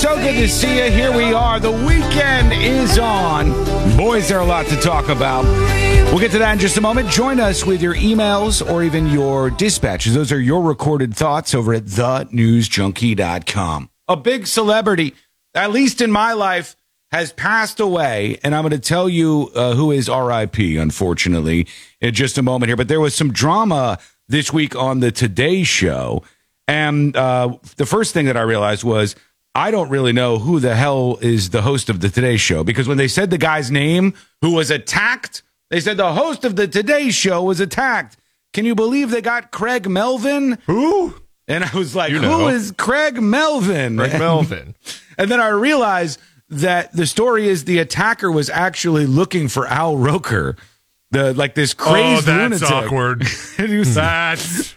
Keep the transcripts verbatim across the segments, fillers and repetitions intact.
So good to see you. Here we are. The weekend is on. Boys, there are a lot to talk about. We'll get to that in just a moment. Join us with your emails or even your dispatches. Those are your recorded thoughts over at the news junkie dot com. A big celebrity, at least in my life, has passed away, and I'm going to tell you uh, who is R I P, unfortunately, in just a moment here. But there was some drama this week on the Today Show, and uh, the first thing that I realized was I don't really know who the hell is the host of the Today Show, because when they said the guy's name who was attacked, they said the host of the Today Show was attacked. Can you believe they got Craig Melvin? Who? And I was like, you know. Who is Craig Melvin? Craig Melvin. And then I realized that the story is the attacker was actually looking for Al Roker, the like this crazed oh, that's lunatic. awkward. And he was, that's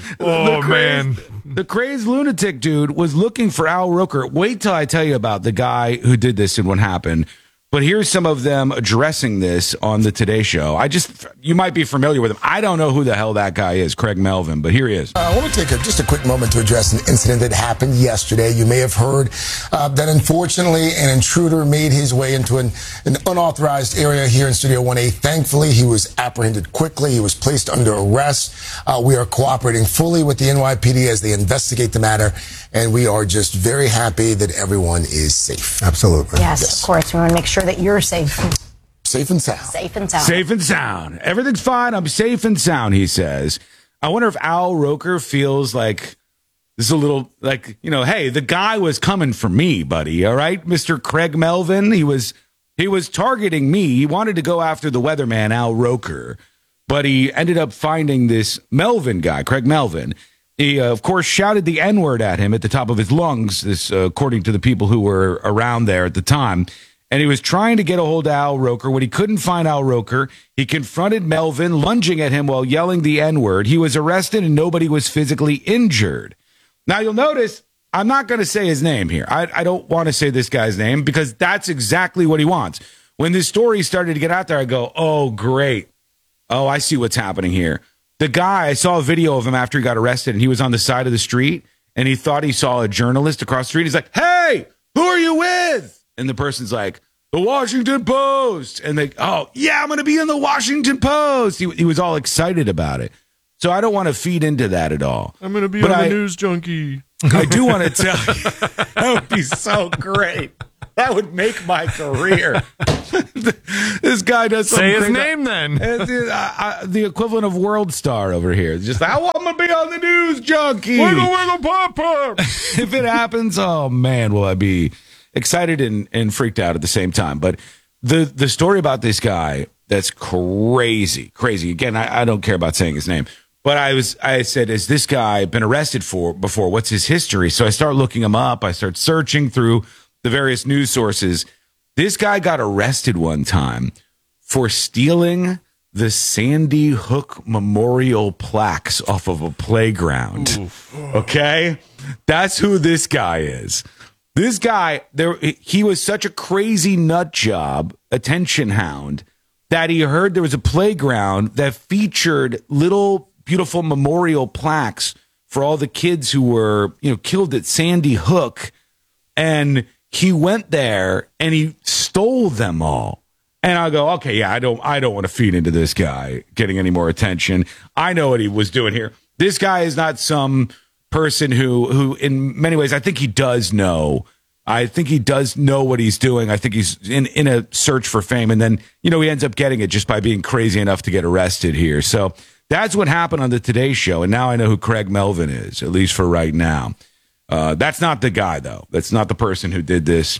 oh the crazed, man, the crazed lunatic dude was looking for Al Roker. Wait till I tell you about the guy who did this and what happened. But here's some of them addressing this on the Today Show. I just, you might be familiar with him. I don't know who the hell that guy is, Craig Melvin, but here he is. Uh, I want to take a, just a quick moment to address an incident that happened yesterday. You may have heard uh, that unfortunately an intruder made his way into an, an unauthorized area here in Studio one A. Thankfully, he was apprehended quickly. He was placed under arrest. Uh, we are cooperating fully with the N Y P D as they investigate the matter, and we are just very happy that everyone is safe. Absolutely. Yes, yes. Of course. We want to make sure that you're safe. Safe and sound. Safe and sound. Safe and sound. Everything's fine. I'm safe and sound, he says. I wonder if Al Roker feels like this is a little like, you know, hey, the guy was coming for me, buddy. All right, Mister Craig Melvin. He was he was targeting me. He wanted to go after the weatherman, Al Roker, but he ended up finding this Melvin guy, Craig Melvin. He, uh, of course, shouted the N-word at him at the top of his lungs, this, uh, according to the people who were around there at the time. And he was trying to get a hold of Al Roker. When he couldn't find Al Roker, he confronted Melvin, lunging at him while yelling the N-word. He was arrested and nobody was physically injured. Now, you'll notice I'm not going to say his name here. I, I don't want to say this guy's name because that's exactly what he wants. When this story started to get out there, I go, oh, great. Oh, I see what's happening here. The guy, I saw a video of him after he got arrested, and he was on the side of the street, and he thought he saw a journalist across the street. He's like, hey, who are you with? And the person's like, the Washington Post. And they, oh, yeah, I'm going to be in the Washington Post. He, he was all excited about it. So I don't want to feed into that at all. I'm going to be but on I, the news junkie. I do want to tell you, that would be so great. That would make my career. This guy does Say his crazy. name then. The, uh, uh, the equivalent of World Star over here. It's just like, I want to be on the news junkie. Wiggle, wiggle, pop, pop. If it happens, oh man, will I be excited and, and freaked out at the same time. But the, the story about this guy, that's crazy, crazy. Again, I, I don't care about saying his name. But I was, I said, has this guy been arrested for before? What's his history? So I start looking him up. I start searching through the various news sources. This guy got arrested one time for stealing the Sandy Hook Memorial plaques off of a playground. Oof. Okay? That's who this guy is. This guy, there, he was such a crazy nut job, attention hound, that he heard there was a playground that featured little beautiful memorial plaques for all the kids who were, you know, killed at Sandy Hook. And he went there and he stole them all. And I go, okay, yeah, I don't I don't want to feed into this guy getting any more attention. I know what he was doing here. This guy is not some person who who in many ways, I think he does know. I think he does know what he's doing. I think he's in, in a search for fame. And then, you know, he ends up getting it just by being crazy enough to get arrested here. So that's what happened on the Today Show. And now I know who Craig Melvin is, at least for right now. Uh, that's not the guy, though. That's not the person who did this.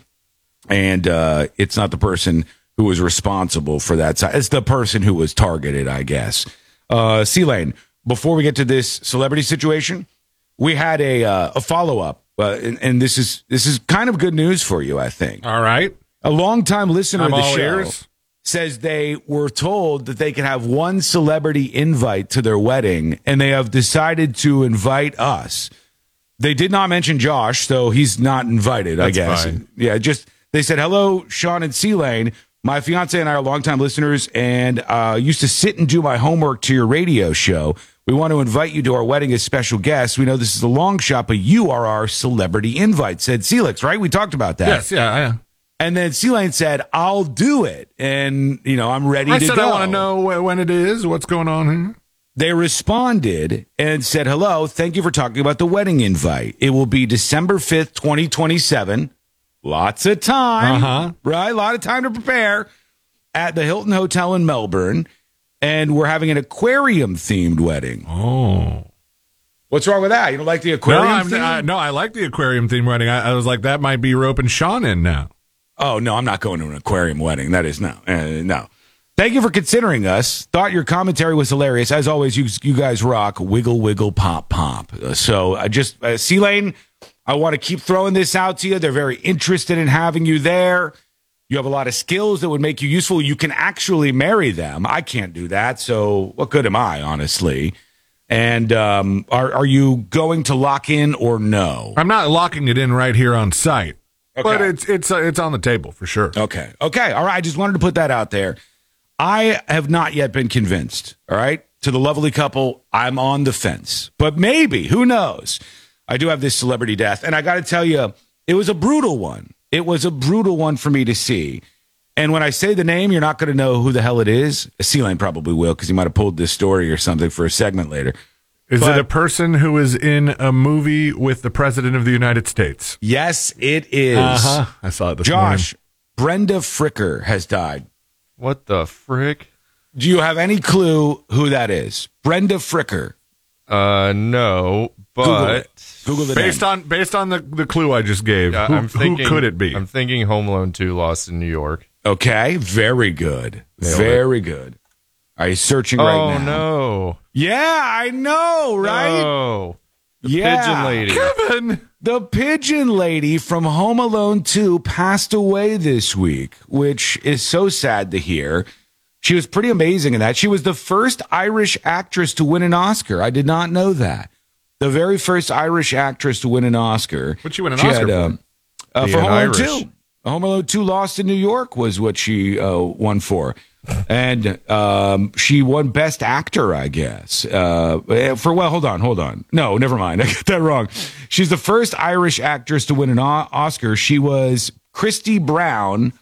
And uh, it's not the person who was responsible for that. It's the person who was targeted, I guess. Uh, C-Lane, before we get to this celebrity situation, we had a uh, a follow-up. Uh, and, and this is this is kind of good news for you, I think. All right. A longtime listener I'm of the all show ears. says they were told that they could have one celebrity invite to their wedding, and they have decided to invite us. They did not mention Josh, so he's not invited, That's I guess. fine. Yeah, just they said, hello, Sean and C-Lane. My fiance and I are longtime listeners and uh, used to sit and do my homework to your radio show. We We want to invite you to our wedding as special guests. We know this is a long shot, but you are our celebrity invite, said Celix, right? We talked about that. Yes, yeah, yeah. And then C-Lane said, I'll do it. And, you know, I'm ready I to said go. I want to know wh- when it is, what's going on here. They responded and said, hello, thank you for talking about the wedding invite. It will be December fifth, twenty twenty-seven. Lots of time, Uh-huh. right? A lot of time to prepare at the Hilton Hotel in Melbourne. And we're having an aquarium-themed wedding. Oh. What's wrong with that? You don't like the No, aquarium I'm, theme? I, no, I like the aquarium theme wedding. I, I was like, that might be roping Sean in now. Oh, no, I'm not going to an aquarium wedding. That is no. Uh, no. Thank you for considering us. Thought your commentary was hilarious. As always, you you guys rock. Wiggle, wiggle, pop, pop. Uh, so I just, uh, C-Lane, I want to keep throwing this out to you. They're very interested in having you there. You have a lot of skills that would make you useful. You can actually marry them. I can't do that. So what good am I, honestly? And um, are, are you going to lock in or no? I'm not locking it in right here on site, Okay. but it's it's uh, it's on the table for sure. Okay. Okay. All right. I just wanted to put that out there. I have not yet been convinced. All right. To the lovely couple, I'm on the fence. But maybe, who knows? I do have this celebrity death. And I got to tell you, it was a brutal one. It was a brutal one for me to see. And when I say the name, you're not going to know who the hell it is. C-Lane probably will because he might have pulled this story or something for a segment later. Is But- it a person who is in a movie with the President of the United States? Yes, it is. Uh-huh. I saw it this Josh, Brenda Fricker has died. What the frick? Do you have any clue who that is? Brenda Fricker. Uh, no, Google but it. Google the morning. Based name. on based on the, the clue I just gave, uh, who, I'm thinking, who could it be? I'm thinking Home Alone two, Lost in New York. Okay, very good. Nailed very good. Are you searching right oh now? no! Yeah, I know, right? No, the Yeah. pigeon lady. Kevin. The pigeon lady from Home Alone two passed away this week, which is so sad to hear. She was pretty amazing in that. She was the first Irish actress to win an Oscar. I did not know that. The very first Irish actress to win an Oscar. What'd she win an Oscar for? um, uh, for Being Home Alone Irish. two. Home Alone two Lost in New York was what she uh, won for. And um, she won Best Actor, I guess. Uh, for, well, hold on, hold on. No, never mind. I got that wrong. She's the first Irish actress to win an o- Oscar. She was Christy Brown.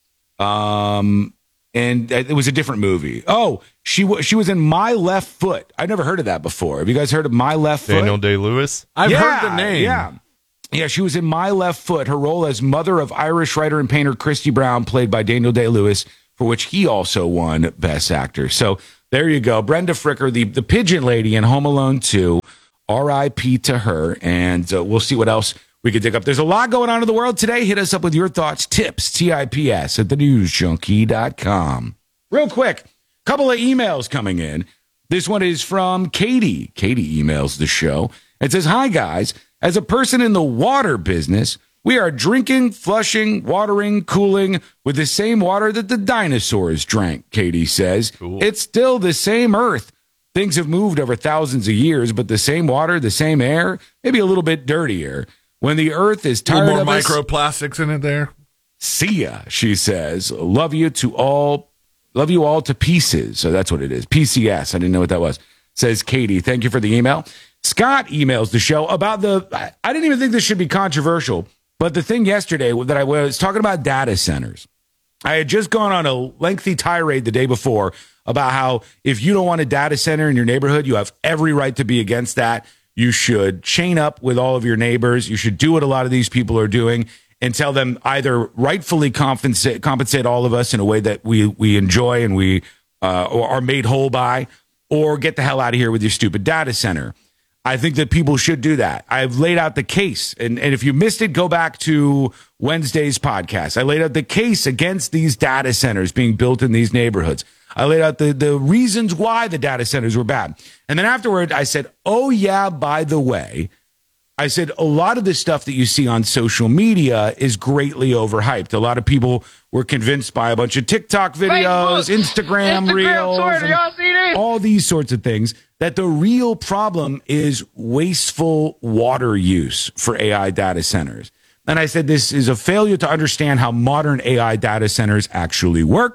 Um, and it was a different movie. Oh, she, w- she was in My Left Foot. I've never heard of that before. Have you guys heard of My Left Foot? Daniel Day-Lewis. I've Yeah, heard the name. Yeah. Yeah, she was in My Left Foot. Her role as mother of Irish writer and painter Christy Brown, played by Daniel Day-Lewis, for which he also won Best Actor. So there you go. Brenda Fricker, the, the pigeon lady in Home Alone two. R I P to her. And uh, we'll see what else we could dig up. There's a lot going on in the world today. Hit us up with your thoughts, tips, T I P S at the news junkie dot com. Real quick, couple of emails coming in. This one is from Katie. Katie emails the show. It says, hi, guys. As a person in the water business, we are drinking, flushing, watering, cooling with the same water that the dinosaurs drank, Katie says. Cool. It's still the same earth. Things have moved over thousands of years, but the same water, the same air, maybe a little bit dirtier. When the earth is A tired little of more us, microplastics in it there. see ya, she says. Love you to all, love you all to pieces. So that's what it is. P C S. I didn't know what that was. Says Katie. Thank you for the email. Scott emails the show about the, I didn't even think this should be controversial, but the thing yesterday that I was talking about data centers. I had just gone on a lengthy tirade the day before about how if you don't want a data center in your neighborhood, you have every right to be against that. You should chain up with all of your neighbors. You should do what a lot of these people are doing and tell them either rightfully compensate compensate all of us in a way that we we enjoy and we uh, or are made whole by, or get the hell out of here with your stupid data center. I think that people should do that. I've laid out the case. And, and if you missed it, go back to Wednesday's podcast. I laid out the case against these data centers being built in these neighborhoods. I laid out the, the reasons why the data centers were bad. And then afterward, I said, oh, yeah, by the way, I said a lot of the stuff that you see on social media is greatly overhyped. A lot of people were convinced by a bunch of TikTok videos, Facebook, Instagram, Instagram reels, stories, and y'all see this? all these sorts of things, that the real problem is wasteful water use for A I data centers. And I said this is a failure to understand how modern A I data centers actually work.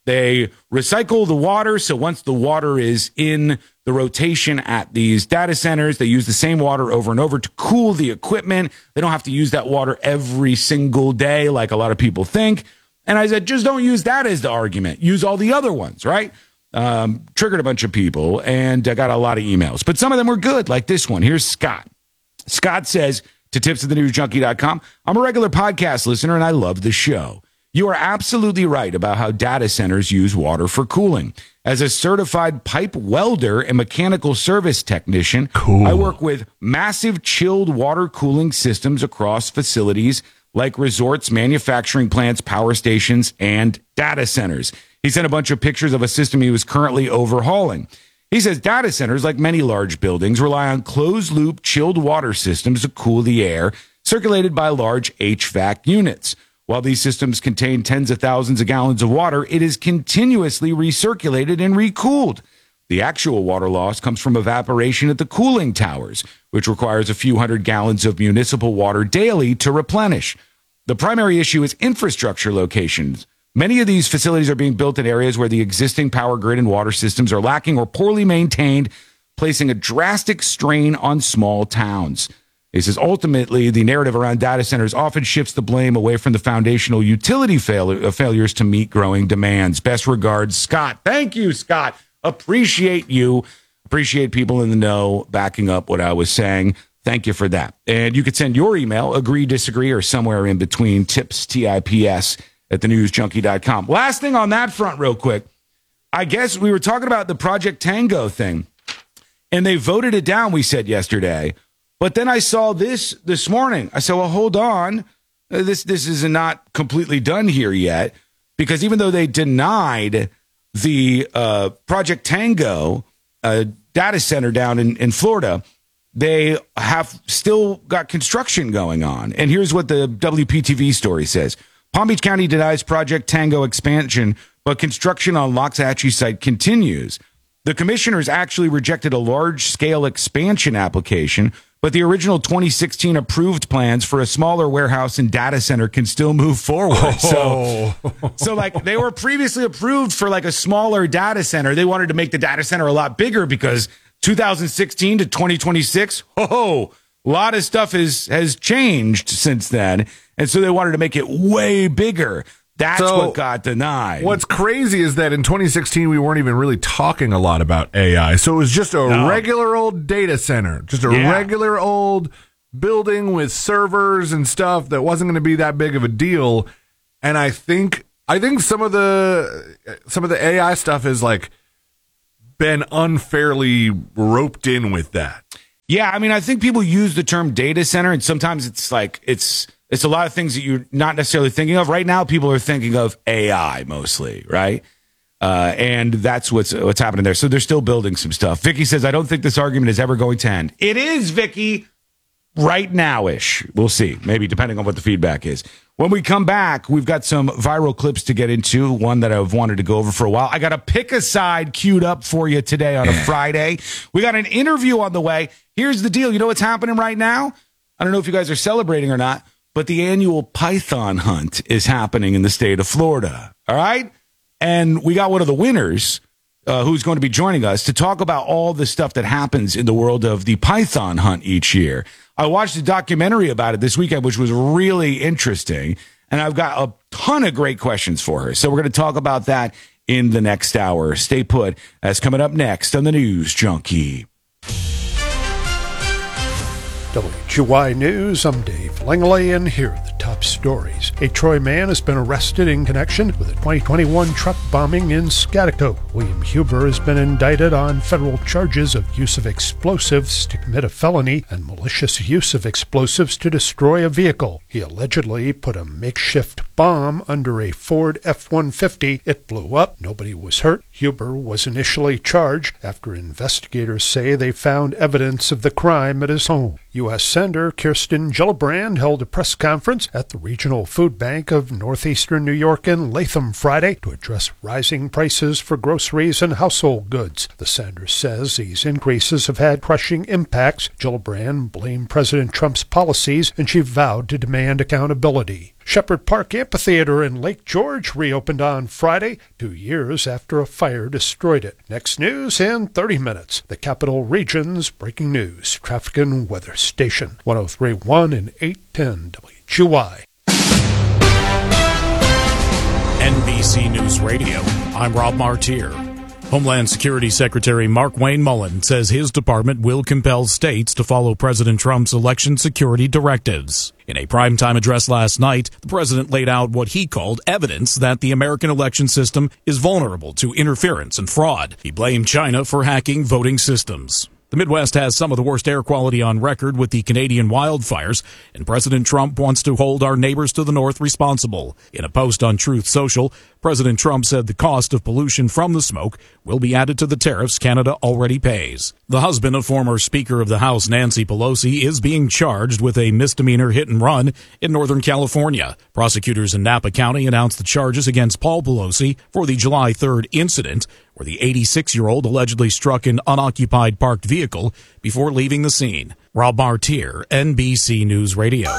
They recycle the water. So once the water is in the rotation at these data centers, they use the same water over and over to cool the equipment. They don't have to use that water every single day like a lot of people think. And I said, just don't use that as the argument. Use all the other ones, right? Um, triggered a bunch of people, and I got a lot of emails. But some of them were good, like this one. Here's Scott. Scott says to tips at the news junkie dot com, I'm a regular podcast listener, and I love the show. You are absolutely right about how data centers use water for cooling. As a certified pipe welder and mechanical service technician, cool. I work with massive chilled water cooling systems across facilities like resorts, manufacturing plants, power stations, and data centers. He sent a bunch of pictures of a system he was currently overhauling. He says data centers, like many large buildings, rely on closed-loop chilled water systems to cool the air circulated by large H V A C units. While these systems contain tens of thousands of gallons of water, it is continuously recirculated and recooled. The actual water loss comes from evaporation at the cooling towers, which requires a few hundred gallons of municipal water daily to replenish. The primary issue is infrastructure locations. Many of these facilities are being built in areas where the existing power grid and water systems are lacking or poorly maintained, placing a drastic strain on small towns. He says, ultimately, the narrative around data centers often shifts the blame away from the foundational utility fail- failures to meet growing demands. Best regards, Scott. Thank you, Scott. Appreciate you. Appreciate people in the know backing up what I was saying. Thank you for that. And you could send your email, agree, disagree, or somewhere in between, tips, T I P S, at the news junkie dot com. Last thing on that front real quick. I guess we were talking about the Project Tango thing, and they voted it down, we said yesterday. But then I saw this this morning. I said, well, hold on. This this is not completely done here yet, because even though they denied the uh, Project Tango uh, data center down in, in Florida, they have still got construction going on. And here's what the W P T V story says. Palm Beach County denies Project Tango expansion, but construction on Loxahatchee site continues. The commissioners actually rejected a large-scale expansion application, but the original twenty sixteen approved plans for a smaller warehouse and data center can still move forward. Oh. So, so like they were previously approved for like a smaller data center. They wanted to make the data center a lot bigger because two thousand sixteen to twenty twenty-six, oh, a lot of stuff is, has changed since then. And so they wanted to make it way bigger. That's so what got denied. What's crazy is that in twenty sixteen, we weren't even really talking a lot about A I. So it was just a no. regular old data center, just a yeah. regular old building with servers and stuff that wasn't going to be that big of a deal. And I think I think some of the some of the A I stuff is like been unfairly roped in with that. Yeah, I mean, I think people use the term data center, and sometimes it's like it's it's a lot of things that you're not necessarily thinking of. Right now, people are thinking of A I mostly, right? Uh, and that's what's what's happening there. So they're still building some stuff. Vicky says, I don't think this argument is ever going to end. It is, Vicky, right now-ish. We'll see, maybe depending on what the feedback is. When we come back, we've got some viral clips to get into, one that I've wanted to go over for a while. I got a pick a side queued up for you today on a Friday. We got an interview on the way. Here's the deal. You know what's happening right now? I don't know if you guys are celebrating or not, but the annual python hunt is happening in the state of Florida. All right? And we got one of the winners uh, who's going to be joining us to talk about all the stuff that happens in the world of the python hunt each year. I watched a documentary about it this weekend, which was really interesting, and I've got a ton of great questions for her. So we're going to talk about that in the next hour. Stay put. That's coming up next on the News Junkie. W G Y News, I'm Dave Langley, and here are the top stories. A Troy man has been arrested in connection with a twenty twenty-one truck bombing in Scottico. William Huber has been indicted on federal charges of use of explosives to commit a felony and malicious use of explosives to destroy a vehicle. He allegedly put a makeshift bomb under a Ford F one fifty. It blew up. Nobody was hurt. Huber was initially charged after investigators say they found evidence of the crime at his home. U S Senator Kirsten Gillibrand held a press conference at the Regional Food Bank of Northeastern New York in Latham Friday to address rising prices for groceries and household goods. The senator says these increases have had crushing impacts. Gillibrand blamed President Trump's policies, and she vowed to demand accountability. Shepherd Park Amphitheater in Lake George reopened on Friday, two years after a fire destroyed it. Next news in thirty minutes. The Capital Region's breaking news. Traffic and weather station. one oh three point one and eight ten W G Y. N B C News Radio. I'm Rob Martier. Homeland Security Secretary Mark Wayne Mullen says his department will compel states to follow President Trump's election security directives. In a primetime address last night, the president laid out what he called evidence that the American election system is vulnerable to interference and fraud. He blamed China for hacking voting systems. The Midwest has some of the worst air quality on record with the Canadian wildfires, and President Trump wants to hold our neighbors to the north responsible. In a post on Truth Social, President Trump said the cost of pollution from the smoke will be added to the tariffs Canada already pays. The husband of former Speaker of the House Nancy Pelosi is being charged with a misdemeanor hit and run in Northern California. Prosecutors in Napa County announced the charges against Paul Pelosi for the July third incident, where the eighty-six-year-old allegedly struck an unoccupied parked vehicle before leaving the scene. Rob Martier, N B C News Radio.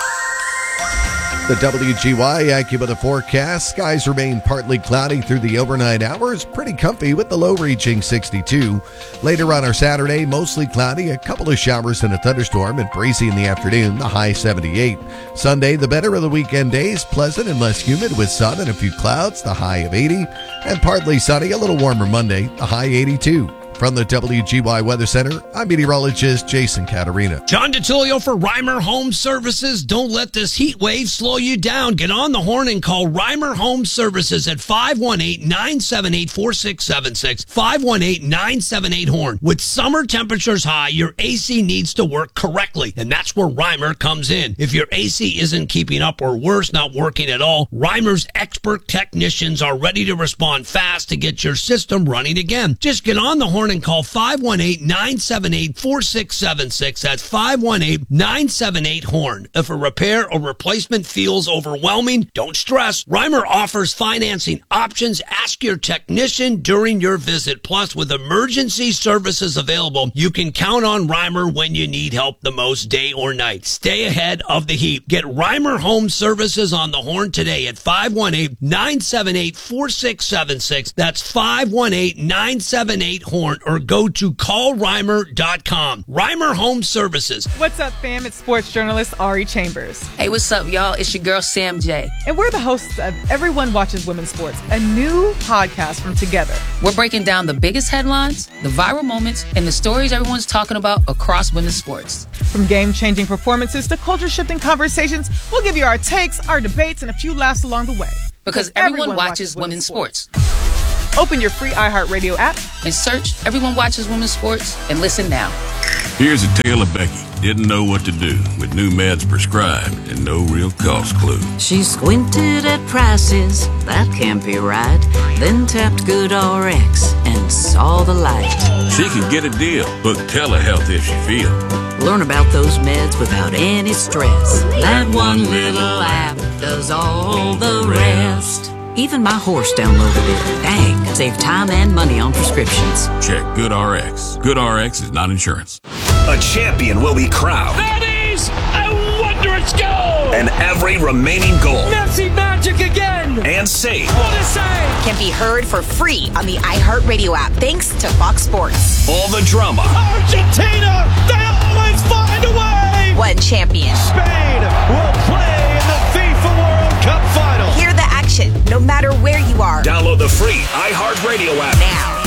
The W G Y AccuWeather forecast. Skies remain partly cloudy through the overnight hours. Pretty comfy with the low reaching sixty-two. Later on our Saturday, mostly cloudy, a couple of showers and a thunderstorm, and breezy in the afternoon, the high seventy-eight. Sunday, the better of the weekend days, pleasant and less humid with sun and a few clouds, the high of eighty. And partly sunny, a little warmer Monday, the high eighty-two. From the W G Y Weather Center, I'm meteorologist Jason Caterina. John DeTilio for Reimer Home Services. Don't let this heat wave slow you down. Get on the horn and call Reimer Home Services at five one eight, nine seven eight, four six seven six, five one eight, nine seven eight, horn. With summer temperatures high, your A C needs to work correctly, and that's where Reimer comes in. If your A C isn't keeping up or worse, not working at all, Reimer's expert technicians are ready to respond fast to get your system running again. Just get on the horn and call five one eight, nine seven eight, four six seven six. That's five one eight, nine seven eight, horn. If a repair or replacement feels overwhelming, don't stress. Reimer offers financing options. Ask your technician during your visit. Plus, with emergency services available, you can count on Reimer when you need help the most, day or night. Stay ahead of the heat. Get Reimer Home Services on the horn today at five one eight, nine seven eight, four six seven six. That's five one eight, nine seven eight, horn. Or go to call reimer dot com. Reimer Home Services. What's up, fam? It's sports journalist Ari Chambers. Hey, what's up, y'all? It's your girl, Sam J. And we're the hosts of Everyone Watches Women's Sports, a new podcast from Together. We're breaking down the biggest headlines, the viral moments, and the stories everyone's talking about across women's sports. From game-changing performances to culture-shifting conversations, we'll give you our takes, our debates, and a few laughs along the way. Because, because everyone, everyone watches, watches women's sports. sports. Open your free iHeartRadio app and search Everyone Watches Women's Sports and listen now. Here's a tale of Becky. Didn't know what to do with new meds prescribed and no real cost clue. She squinted at prices, that can't be right. Then tapped GoodRx and saw the light. She could get a deal. Book telehealth if she feel. Learn about those meds without any stress. That one little app does all the rest. Even my horse downloaded it. Dang, save time and money on prescriptions. Check GoodRx. GoodRx is not insurance. A champion will be crowned. That is a wondrous goal! And every remaining goal. Messi magic again! And safe. What a save! Can be heard for free on the iHeartRadio app, thanks to Fox Sports. All the drama. Argentina! They always find a way! One champion. Spain will play in the FIFA World Cup final. Hear the action, no matter where you are. Download the free iHeartRadio app now.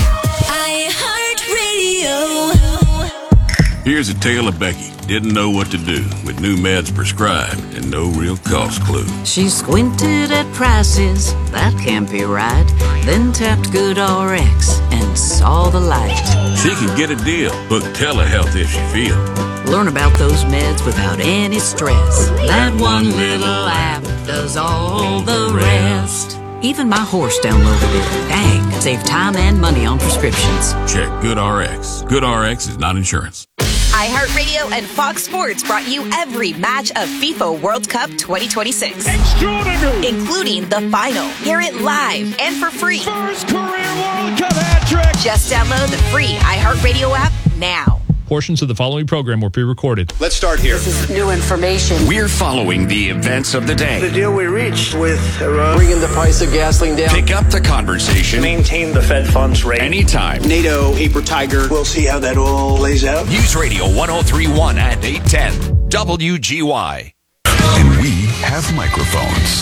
iHeartRadio. Here's a tale of Becky. Didn't know what to do with new meds prescribed and no real cost clue. She squinted at prices, that can't be right. Then tapped GoodRx and saw the light. She could get a deal. Book telehealth if she feel. Learn about those meds without any stress. That one little app does all the rest. Even my horse downloaded it. Dang, save time and money on prescriptions. Check GoodRx. GoodRx is not insurance. iHeartRadio and Fox Sports brought you every match of FIFA World Cup twenty twenty-six. Extraordinary! Including the final. Hear it live and for free. First career World Cup hat trick! Just download the free iHeartRadio app now. Portions of the following program were pre-recorded. Let's start here. This is new information. We're following the events of the day. The deal we reached with Iran, bringing the price of gasoline down. Pick up the conversation. Maintain the Fed funds rate. Anytime. NATO, paper tiger. We'll see how that all lays out. News Radio one oh three point one and eight ten. W G Y. And we have microphones.